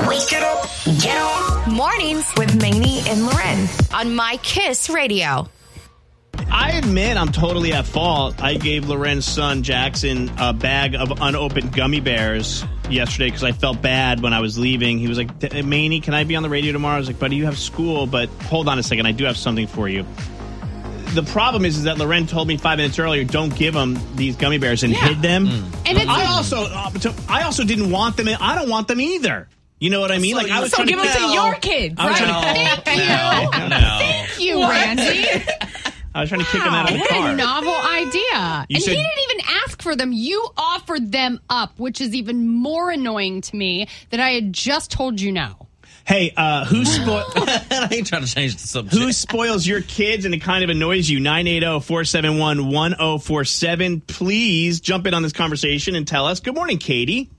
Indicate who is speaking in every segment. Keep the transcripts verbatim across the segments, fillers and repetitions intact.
Speaker 1: Wake it up, get up.
Speaker 2: Mornings with Maney and Loren on My Kiss Radio.
Speaker 3: I admit I'm totally at fault. I gave Loren's son, Jackson, a bag of unopened gummy bears yesterday because I felt bad when I was leaving. He was like, Maney, can I be on the radio tomorrow? I was like, buddy, you have school, but hold on a second. I do have something for you. The problem is, is that Loren told me five minutes earlier, don't give him these gummy bears, and yeah. hid them. Mm. And it's I also, uh, I also didn't want them. I don't want them either. You know what I mean?
Speaker 4: So,
Speaker 3: like I was
Speaker 4: so
Speaker 3: trying
Speaker 4: give
Speaker 3: to
Speaker 4: them to your kids, right?
Speaker 3: To,
Speaker 4: Thank you.
Speaker 3: No, no.
Speaker 4: Thank you, Randy.
Speaker 3: I was trying to
Speaker 5: wow,
Speaker 3: kick him out of the car.
Speaker 5: What a novel idea.
Speaker 3: You
Speaker 5: and
Speaker 3: said,
Speaker 5: he didn't even ask for them. You offered them up, which is even more annoying to me that I had just told you no.
Speaker 3: Hey, uh, who spo-
Speaker 6: I ain't trying to change the subject.
Speaker 3: Who spoils your kids and it kind of annoys you? nine eight zero, four seven one, one zero four seven. Please jump in on this conversation and tell us. Good morning, Katie.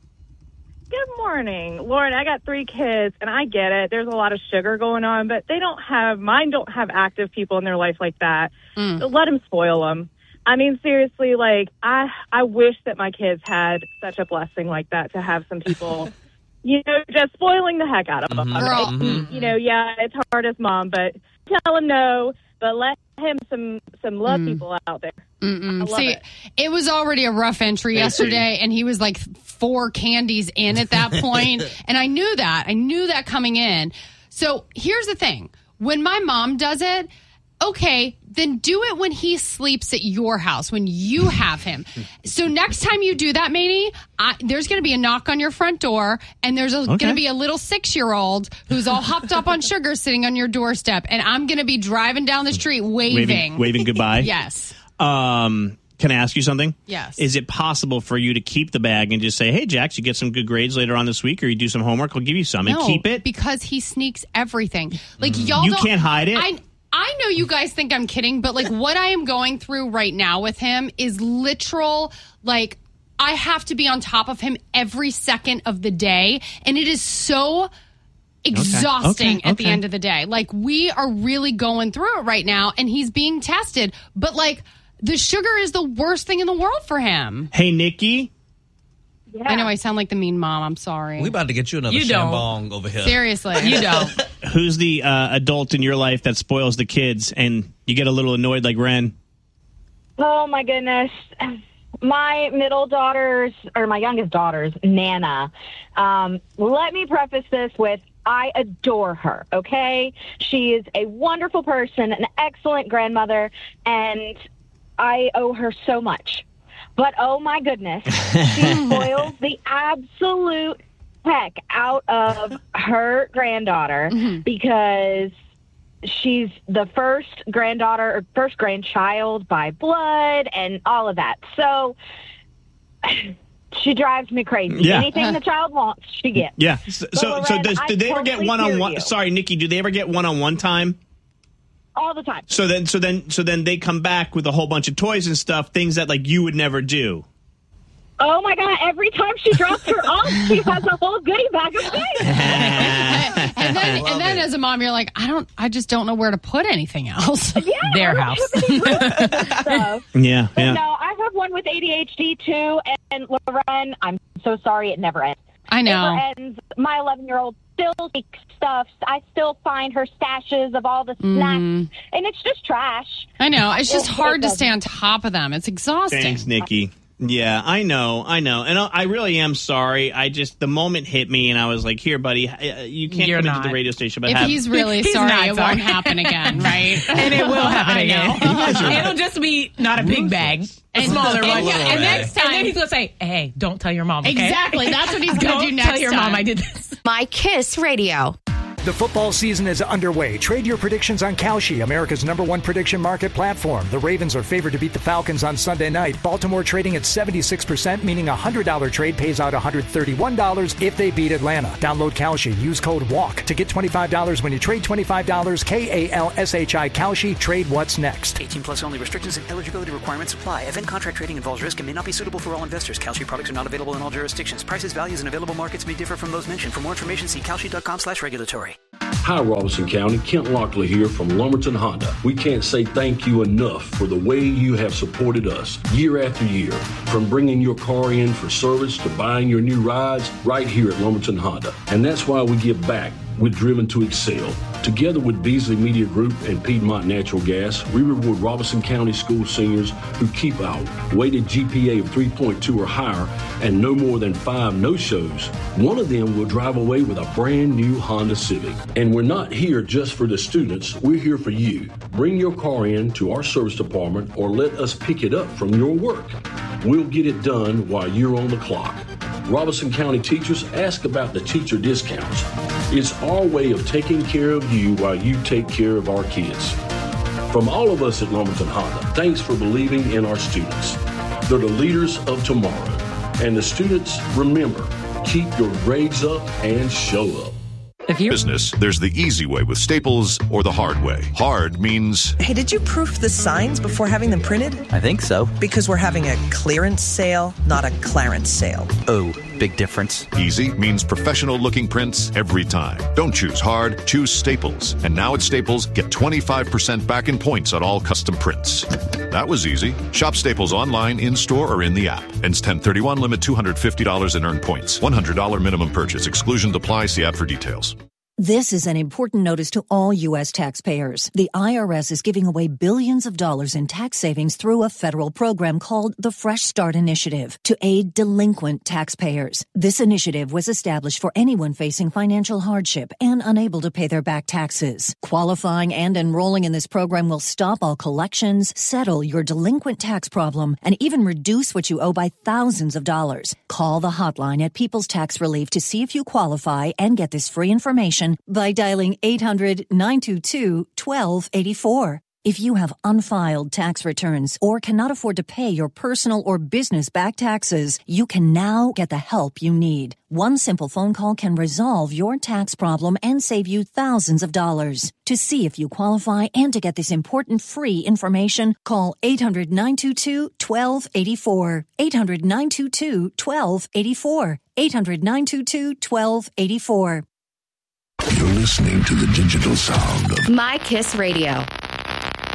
Speaker 7: Good morning. Lauren, I got three kids, and I get it. There's a lot of sugar going on, but they don't have, mine don't have active people in their life like that. Mm. So let them spoil them. I mean, seriously, like, I, I wish that my kids had such a blessing like that to have some people, you know, just spoiling the heck out of them.
Speaker 5: Mm-hmm.
Speaker 7: It, you know, yeah, it's hard as mom, but tell him no, but let him some, some love mm. people out there.
Speaker 5: Mm-mm. See, it. it was already a rough entry yesterday, and he was like four candies in at that point, and I knew that. I knew that coming in. So here's the thing. When my mom does it, okay, then do it when he sleeps at your house, when you have him. So next time you do that, Maney, I, there's going to be a knock on your front door, and there's okay. going to be a little six-year-old who's all hopped up on sugar sitting on your doorstep, and I'm going to be driving down the street waving.
Speaker 3: Waving, waving goodbye?
Speaker 5: Yes.
Speaker 3: Um, can I ask you something?
Speaker 5: Yes.
Speaker 3: Is it possible for you to keep the bag and just say, hey, Jax, you get some good grades later on this week, or you do some homework, I'll give you some,
Speaker 5: no,
Speaker 3: and keep it?
Speaker 5: Because he sneaks everything. Like, mm. y'all
Speaker 3: You
Speaker 5: don't,
Speaker 3: can't hide it?
Speaker 5: I, I know you guys think I'm kidding, but, like, what I am going through right now with him is literal, like, I have to be on top of him every second of the day, and it is so exhausting
Speaker 3: okay, okay,
Speaker 5: at the
Speaker 3: okay.
Speaker 5: end of the day. Like, we are really going through it right now, and he's being tested, but, like, the sugar is the worst thing in the world for him.
Speaker 3: Hey, Nikki.
Speaker 7: Yeah.
Speaker 5: I know I sound like the mean mom. I'm sorry.
Speaker 6: We about to get you another
Speaker 4: you
Speaker 6: shambong over here.
Speaker 5: Seriously. You don't.
Speaker 3: Who's the uh, adult in your life that spoils the kids and you get a little annoyed like Ren?
Speaker 8: Oh, my goodness. My middle daughters, or my youngest daughters, Nana. Um, let me preface this with, I adore her, okay? She is a wonderful person, an excellent grandmother, and I owe her so much. But, oh, my goodness, she spoils the absolute heck out of her granddaughter mm-hmm. because she's the first granddaughter or first grandchild by blood and all of that. So she drives me crazy.
Speaker 3: Yeah.
Speaker 8: Anything the child wants, she gets.
Speaker 3: Yeah. So, so,
Speaker 8: Loren,
Speaker 3: so does, do they ever
Speaker 8: totally
Speaker 3: get one-on-one?
Speaker 8: you.
Speaker 3: Sorry, Nikki, do they ever get one-on-one time?
Speaker 8: All the time.
Speaker 3: So then, so then, so then they come back with a whole bunch of toys and stuff, things that like you would never do.
Speaker 8: Oh, my God. Every time she drops her off, she has a whole goodie bag of things.
Speaker 5: and then, and then as a mom, you're like, I don't, I just don't know where to put anything else.
Speaker 8: Yeah,
Speaker 4: Their house.
Speaker 8: Stuff.
Speaker 3: Yeah,
Speaker 8: but
Speaker 3: yeah.
Speaker 8: No, I have one with A D H D, too. And, Loren, I'm so sorry it never ends.
Speaker 5: I know.
Speaker 8: It never ends. My eleven-year-old still takes stuff. I still find her stashes of all the snacks. Mm. And it's just trash.
Speaker 5: I know. It's just
Speaker 8: it,
Speaker 5: hard
Speaker 8: it
Speaker 5: to stay on top of them. It's exhausting.
Speaker 3: Thanks, Nikki. Yeah, I know, I know. And I really am sorry. I just, the moment hit me and I was like, here, buddy, you can't
Speaker 4: You're
Speaker 3: come
Speaker 4: not.
Speaker 3: into the radio station. But
Speaker 5: if
Speaker 3: have-
Speaker 5: he's really
Speaker 4: He's
Speaker 5: sorry,
Speaker 4: not
Speaker 5: it
Speaker 4: sorry.
Speaker 5: won't happen again, right?
Speaker 4: And it will happen
Speaker 5: I
Speaker 4: again.
Speaker 5: know.
Speaker 4: It'll just be not a big bag, a smaller one.
Speaker 5: and, yeah, and next time,
Speaker 4: And then he's going to say, hey, don't tell your mom, okay?
Speaker 5: Exactly. That's what he's going to
Speaker 4: Don't
Speaker 5: do next
Speaker 4: tell your
Speaker 5: time.
Speaker 4: mom I did this.
Speaker 2: My Kiss Radio.
Speaker 1: The football season is underway. Trade your predictions on Kalshi, America's number one prediction market platform. The Ravens are favored to beat the Falcons on Sunday night. Baltimore trading at seventy-six percent, meaning a one hundred dollars trade pays out one hundred thirty-one dollars if they beat Atlanta. Download Kalshi. Use code WALK to get twenty-five dollars when you trade twenty-five dollars. K A L S H I Kalshi. Trade what's next.
Speaker 9: eighteen plus only. Restrictions and eligibility requirements apply. Event contract trading involves risk and may not be suitable for all investors. Kalshi products are not available in all jurisdictions. Prices, values, and available markets may differ from those mentioned. For more information, see kalshi dot com slash regulatory.
Speaker 10: Hi, Robeson County. Kent Lockley here from Lumberton Honda. We can't say thank you enough for the way you have supported us year after year, from bringing your car in for service to buying your new rides right here at Lumberton Honda. And that's why we give back with Driven to Excel. Together with Beasley Media Group and Piedmont Natural Gas, we reward Robeson County school seniors who keep out weighted G P A of three point two or higher and no more than five no-shows. One of them will drive away with a brand new Honda Civic. And we're not here just for the students, we're here for you. Bring your car in to our service department or let us pick it up from your work. We'll get it done while you're on the clock. Robeson County teachers, ask about the teacher discounts. It's our way of taking care of you while you take care of our kids. From all of us at Lumberton Honda, thanks for believing in our students. They're the leaders of tomorrow. And the students, remember, keep your grades up and show up.
Speaker 11: If you business, there's the easy way with Staples or the hard way. Hard means...
Speaker 12: Hey, did you proof the signs before having them printed?
Speaker 13: I think so.
Speaker 12: Because we're having a clearance sale, not a Clarence sale.
Speaker 13: Oh, big difference.
Speaker 11: Easy means professional-looking prints every time. Don't choose hard, choose Staples. And now at Staples, get twenty-five percent back in points on all custom prints. That was easy. Shop Staples online, in-store, or in the app. Ends ten thirty-one, limit two hundred fifty dollars in earned points. one hundred dollars minimum purchase. Exclusion apply. See app for details.
Speaker 14: This is an important notice to all U S taxpayers. The I R S is giving away billions of dollars in tax savings through a federal program called the Fresh Start Initiative to aid delinquent taxpayers. This initiative was established for anyone facing financial hardship and unable to pay their back taxes. Qualifying and enrolling in this program will stop all collections, settle your delinquent tax problem, and even reduce what you owe by thousands of dollars. Call the hotline at People's Tax Relief to see if you qualify and get this free information by dialing eight hundred, nine two two, one two eight four. If you have unfiled tax returns or cannot afford to pay your personal or business back taxes, you can now get the help you need. One simple phone call can resolve your tax problem and save you thousands of dollars. To see if you qualify and to get this important free information, call eight hundred, nine two two, one two eight four. eight hundred, nine two two, one two eight four. eight hundred, nine two two, one two eight four.
Speaker 15: You're listening to the digital sound of
Speaker 2: My Kiss Radio.